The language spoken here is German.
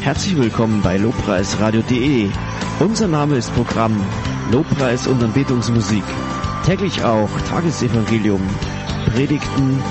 Herzlich willkommen bei lobpreisradio.de. Unser Name ist Programm Lobpreis und Anbetungsmusik. Täglich auch Tagesevangelium, Predigten,